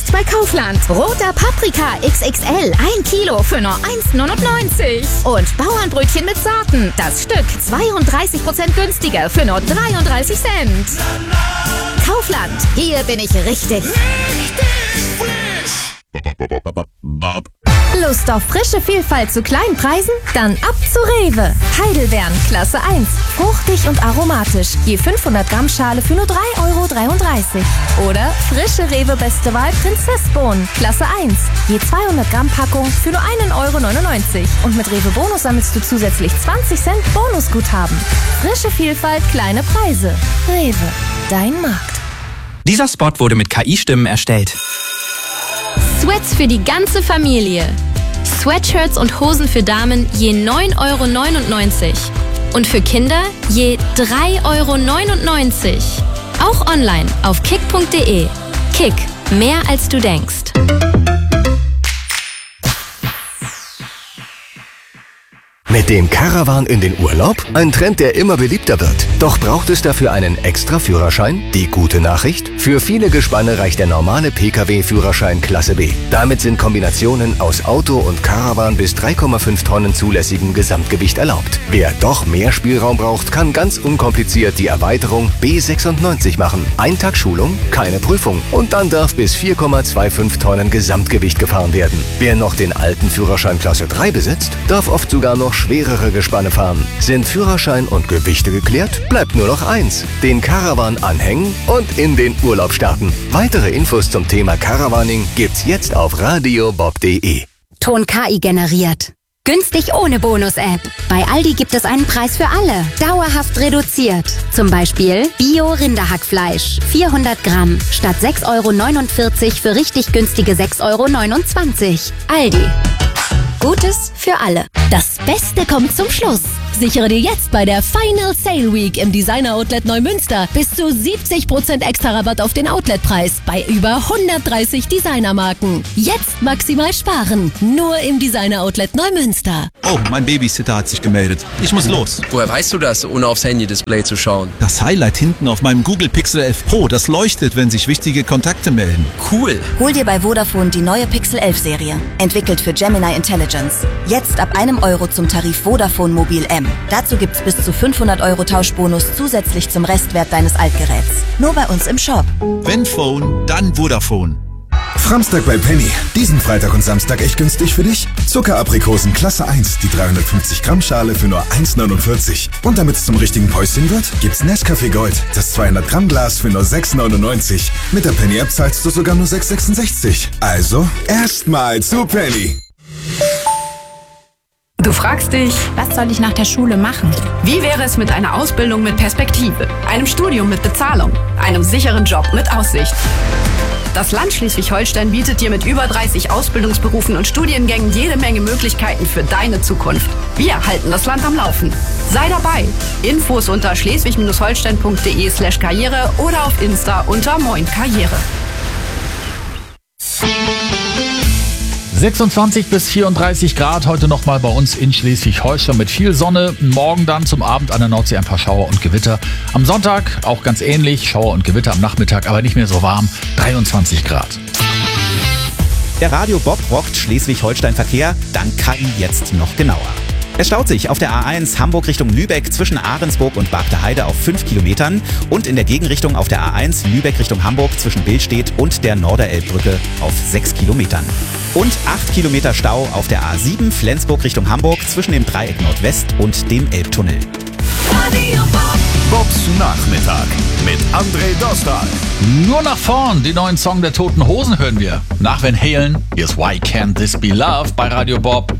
Jetzt bei Kaufland. Roter Paprika XXL, 1 Kilo für nur 1,99. Und Bauernbrötchen mit Sorten. Das Stück 32% günstiger für nur 33 Cent. Kaufland, hier bin ich richtig. Lust auf frische Vielfalt zu kleinen Preisen? Dann ab zu Rewe. Heidelbeeren, Klasse 1. Fruchtig und aromatisch. Je 500 Gramm Schale für nur 3,33 €. Oder frische Rewe Beste Wahl Prinzessbohnen, Klasse 1. Je 200 Gramm Packung für nur 1,99 €. Und mit Rewe Bonus sammelst du zusätzlich 20 Cent Bonusguthaben. Frische Vielfalt, kleine Preise. Rewe, dein Markt. Dieser Spot wurde mit KI-Stimmen erstellt. Sweats für die ganze Familie. Sweatshirts und Hosen für Damen je 9,99 € und für Kinder je 3,99 €. Auch online auf kick.de. Kick, mehr als du denkst. Mit dem Caravan in den Urlaub? Ein Trend, der immer beliebter wird. Doch braucht es dafür einen extra Führerschein? Die gute Nachricht? Für viele Gespanne reicht der normale Pkw-Führerschein Klasse B. Damit sind Kombinationen aus Auto und Caravan bis 3,5 Tonnen zulässigem Gesamtgewicht erlaubt. Wer doch mehr Spielraum braucht, kann ganz unkompliziert die Erweiterung B96 machen. Ein Tag Schulung, keine Prüfung. Und dann darf bis 4,25 Tonnen Gesamtgewicht gefahren werden. Wer noch den alten Führerschein Klasse 3 besitzt, darf oft sogar noch schwerere Gespanne fahren. Sind Führerschein und Gewichte geklärt? Bleibt nur noch eins: den Caravan anhängen und in den Urlaub starten. Weitere Infos zum Thema Caravaning gibt's jetzt auf radiobob.de. Ton KI generiert. Günstig ohne Bonus-App. Bei Aldi gibt es einen Preis für alle. Dauerhaft reduziert. Zum Beispiel Bio-Rinderhackfleisch. 400 Gramm. Statt 6,49 € für richtig günstige 6,29 €. Aldi. Gutes für alle. Das Beste kommt zum Schluss. Sichere dir jetzt bei der Final Sale Week im Designer Outlet Neumünster bis zu 70% extra Rabatt auf den Outletpreis bei über 130 Designermarken. Jetzt maximal sparen. Nur im Designer Outlet Neumünster. Oh, mein Babysitter hat sich gemeldet. Ich muss los. Woher weißt du das, ohne aufs Handy-Display zu schauen? Das Highlight hinten auf meinem Google Pixel 11 Pro, das leuchtet, wenn sich wichtige Kontakte melden. Cool. Hol dir bei Vodafone die neue Pixel 11 Serie. Entwickelt für Gemini Intelligence. Jetzt ab €1 zum Tarif Vodafone Mobil M. Dazu gibt's bis zu 500 € Tauschbonus zusätzlich zum Restwert deines Altgeräts. Nur bei uns im Shop. Wenn Phone, dann Vodafone. Framstag bei Penny. Diesen Freitag und Samstag echt günstig für dich? Zuckeraprikosen Klasse 1, die 350 Gramm Schale für nur 1,49. Und damit es zum richtigen Päuschen wird, gibt's Nescafé Gold, das 200 Gramm Glas für nur 6,99. Mit der Penny App zahlst du sogar nur 6,66. Also erstmal zu Penny. Du fragst dich, was soll ich nach der Schule machen? Wie wäre es mit einer Ausbildung mit Perspektive, einem Studium mit Bezahlung, einem sicheren Job mit Aussicht? Das Land Schleswig-Holstein bietet dir mit über 30 Ausbildungsberufen und Studiengängen jede Menge Möglichkeiten für deine Zukunft. Wir halten das Land am Laufen. Sei dabei. Infos unter schleswig-holstein.de/karriere oder auf Insta unter Moin Karriere. 26 bis 34 Grad heute nochmal bei uns in Schleswig-Holstein mit viel Sonne. Morgen dann zum Abend an der Nordsee ein paar Schauer und Gewitter. Am Sonntag auch ganz ähnlich, Schauer und Gewitter am Nachmittag, aber nicht mehr so warm, 23 Grad. Der Radio Bob rockt Schleswig-Holstein Verkehr, dank KI jetzt noch genauer. Es staut sich auf der A1 Hamburg Richtung Lübeck zwischen Ahrensburg und Bargteheide auf 5 Kilometern und in der Gegenrichtung auf der A1 Lübeck Richtung Hamburg zwischen Billstedt und der Norderelbbrücke auf 6 Kilometern. Und 8 Kilometer Stau auf der A7 Flensburg Richtung Hamburg zwischen dem Dreieck Nordwest und dem Elbtunnel. Bobs Nachmittag mit André Dostal. Nur nach vorn, den neuen Song der Toten Hosen hören wir. Nach Van Halen, hier ist Why Can't This Be Love bei Radio Bob.